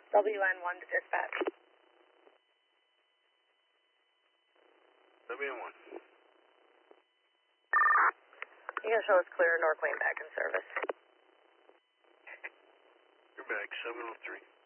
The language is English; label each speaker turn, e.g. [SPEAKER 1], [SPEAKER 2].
[SPEAKER 1] WN1 to dispatch.
[SPEAKER 2] WN1.
[SPEAKER 1] You can show us clear, North Wayne back in service.
[SPEAKER 2] You're back, 703.